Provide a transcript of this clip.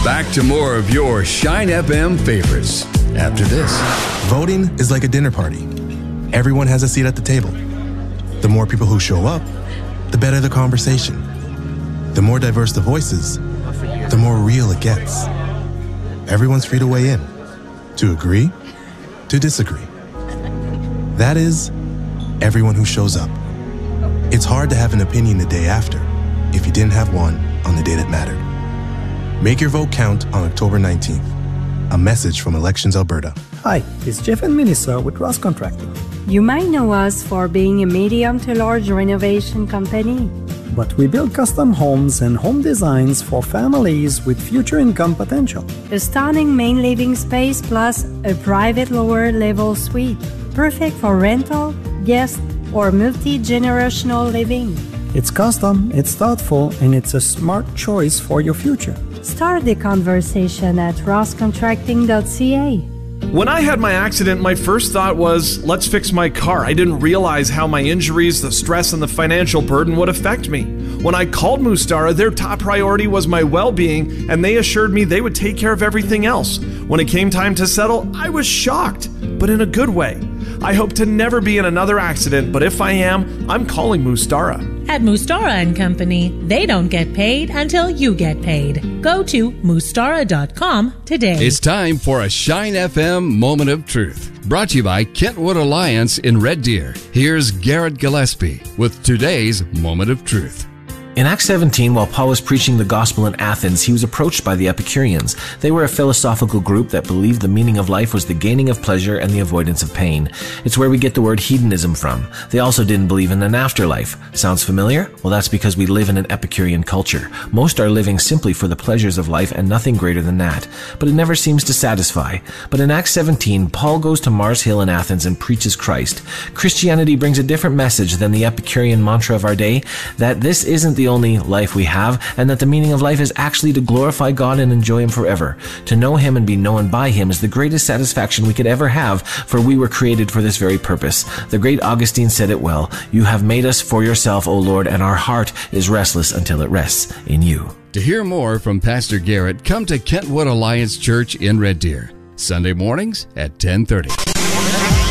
Back to more of your Shine FM favorites after this. Voting is like a dinner party. Everyone has a seat at the table. The more people who show up, the better the conversation. The more diverse the voices, the more real it gets. Everyone's free to weigh in, to agree, to disagree. That is, everyone who shows up. It's hard to have an opinion the day after if you didn't have one on the day that mattered. Make your vote count on October 19th. A message from Elections Alberta. Hi, it's Jeff and Melissa with Ross Contracting. You might know us for being a medium to large renovation company. But we build custom homes and home designs for families with future income potential. A stunning main living space plus a private lower level suite. Perfect for rental, guest, or multi-generational living. It's custom, it's thoughtful, and it's a smart choice for your future. Start the conversation at rosscontracting.ca. When I had my accident, my first thought was, let's fix my car. I didn't realize how my injuries, the stress, and the financial burden would affect me. When I called Mustara, their top priority was my well-being, and they assured me they would take care of everything else. When it came time to settle, I was shocked, but in a good way. I hope to never be in another accident, but if I am, I'm calling Mustara. At Mustara & Company, they don't get paid until you get paid. Go to mustara.com today. It's time for a Shine FM Moment of Truth. Brought to you by Kentwood Alliance in Red Deer. Here's Garrett Gillespie with today's Moment of Truth. In Acts 17, while Paul was preaching the gospel in Athens, he was approached by the Epicureans. They were a philosophical group that believed the meaning of life was the gaining of pleasure and the avoidance of pain. It's where we get the word hedonism from. They also didn't believe in an afterlife. Sounds familiar? Well, that's because we live in an Epicurean culture. Most are living simply for the pleasures of life and nothing greater than that. But it never seems to satisfy. But in Acts 17, Paul goes to Mars Hill in Athens and preaches Christ. Christianity brings a different message than the Epicurean mantra of our day, that this isn't the only life we have, and that the meaning of life is actually to glorify God and enjoy Him forever. To know Him and be known by Him is the greatest satisfaction we could ever have, for we were created for this very purpose. The great Augustine said it well, "You have made us for yourself, O Lord, and our heart is restless until it rests in you." To hear more from Pastor Garrett, come to Kentwood Alliance Church in Red Deer, Sunday mornings at 10:30.